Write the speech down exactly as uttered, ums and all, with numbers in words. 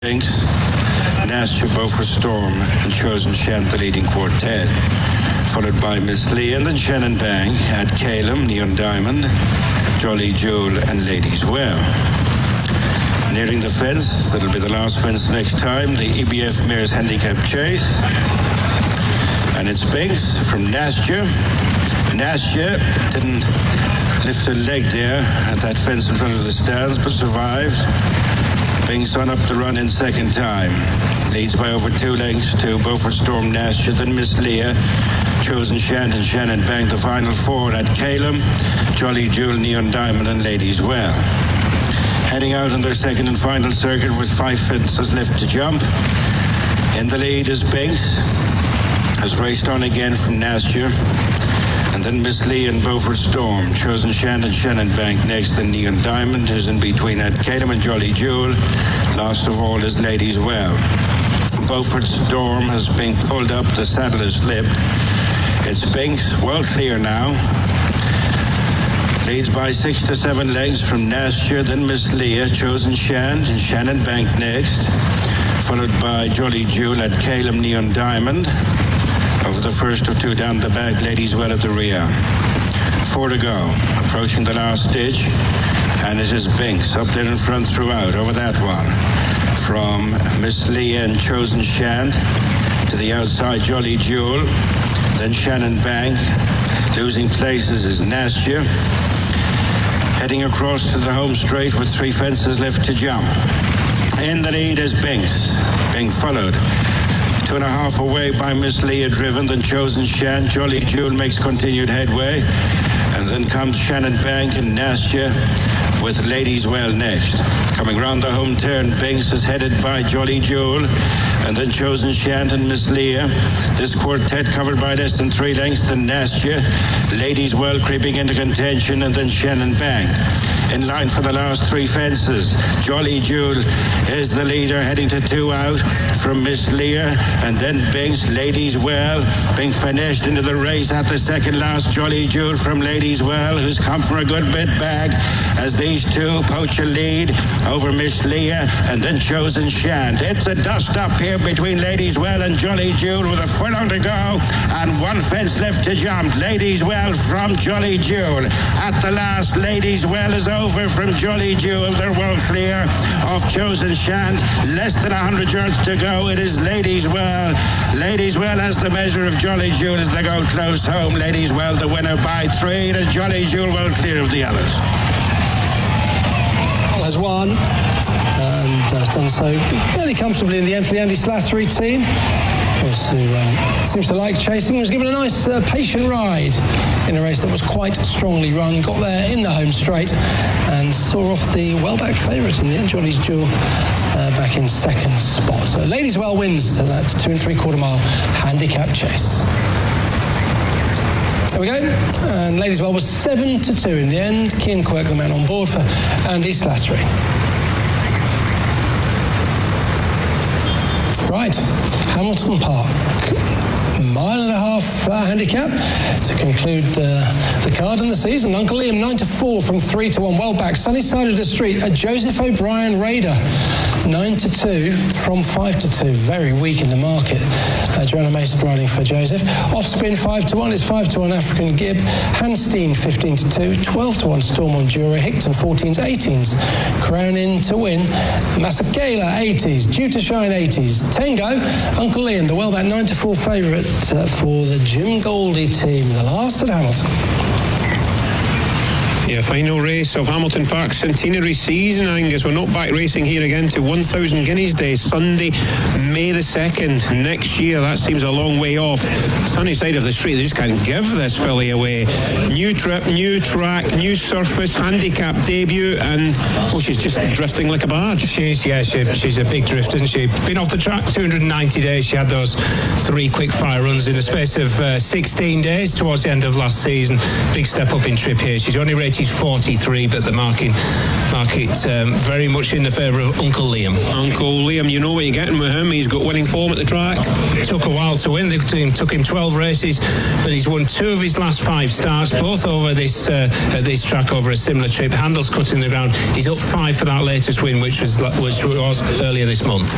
Binks, Nastya, Beaufort Storm, and Chosen Shant, the leading quartet, followed by Miss Lee and then Shannon Bang at Calum, Neon Diamond, Jolly Jewel, and Ladies Well. Nearing the fence, that'll be the last fence next time, the E B F Mares Handicap Chase. And it's Binks from Nastya. Nastya didn't lift a leg there at that fence in front of the stands, but survived. Binks on up the run in second time. Leads by over two lengths to Beaufort Storm, Nastya, then Miss Leah, Chosen Shant, and Shannon Bang. The final four at Calum, Jolly Jewel, Neon Diamond, and Ladies Well. Heading out on their second and final circuit with five fences left to jump. In the lead is Binks, has raced on again from Nastya. And then Miss Lee and Beaufort Storm, Chosen Shant and Shannon Bank next, and Neon Diamond is in between at Calum and Jolly Jewel. Last of all is Ladies Well. Beaufort Storm has been pulled up, the saddle is slipped. It's Binks, well clear now. Leads by six to seven lengths from Nastya, then Miss Leah, Chosen Shant, and Shannon Bank next, followed by Jolly Jewel at Calum, Neon Diamond. Over the first of two down the back, Ladies Well at the rear. Four to go, approaching the last ditch, and it is Binks up there in front throughout, over that one. From Miss Leah and Chosen Shant to the outside, Jolly Jewel, then Shannon Bank. Losing places is Nastya. Heading across to the home straight with three fences left to jump. In the lead is Binks, being followed two and a half away by Miss Leah, driven, then Chosen Shant. Jolly Jewel makes continued headway, and then comes Shannon Bank and Nastya with Ladies Well next. Coming round the home turn, Binks is headed by Jolly Jewel, and then Chosen Shant and Miss Leah. This quartet covered by less than three lengths, then Nastya. Ladies Well creeping into contention, and then Shannon Bank. In line for the last three fences, Jolly Jewel is the leader, heading to two out from Miss Leah, and then Binks. Ladies Well being finished into the race at the second last. Jolly Jewel from Ladies Well, who's come from a good bit back, as these two poach a lead over Miss Leah and then Chosen Shant. It's a dust up here between Ladies Well and Jolly Jewel with a furlong to go and one fence left to jump. Ladies Well from Jolly Jewel. At the last, Ladies Well is over from Jolly Jewel. They're well clear of Chosen Shant. Less than one hundred yards to go. It is Ladies Well. Ladies Well has the measure of Jolly Jewel as they go close home. Ladies Well the winner by three, and Jolly Jewel well clear of the others. Has won and has done so fairly comfortably in the end for the Andy Slattery team. Also, um, seems to like chasing. Was given a nice uh, patient ride in a race that was quite strongly run. Got there in the home straight and saw off the well-backed favourite in the end, Jolly's Jewel, uh, back in second spot. So Ladies Well wins that two and three quarter mile handicap chase. There we go. And Ladies Well was seven to two in the end. Cian Quirk, the man on board for Andy Slattery. Right, Hamilton Park. Mile and a half uh, handicap to conclude uh, the card in the season. Uncle Liam nine to four from three to one. Well back. Sunny side of the street. A Joseph O'Brien Raider nine to two from five to two. Very weak in the market. Uh, Joanna Mason riding for Joseph. Off spin five to one. It's five to one African Gib. Hanstein fifteen to two. twelve to one Storm on Jura. Hickton fourteens, eighteens. Crown in to win. Masakela eighties. Due to Shine eighties. Tango. Uncle Liam, the well back nine to four favourite uh, for the Jim Goldie team. The last at Hamilton. Yeah, final race of Hamilton Park centenary season, Angus. We're not back racing here again to one thousand Guineas Day, Sunday, May the second next year. That seems a long way off. Sunny side of the street, they just can't give this filly away. New trip, new track, new surface, handicap debut, and oh, she's just drifting like a barge. She's, yeah, she, she's a big drift, isn't she? Been off the track two hundred ninety days. She had those three quick fire runs in the space of uh, sixteen days towards the end of last season. Big step up in trip here. She's only rated forty-three, but the market market um, very much in the favour of Uncle Liam. Uncle Liam, you know what you're getting with him. He's got winning form at the track. It took a while to win. It took him twelve races, but he's won two of his last five starts, both over this uh, at this track over a similar trip. Handles cutting the ground. He's up five for that latest win, which was which was earlier this month.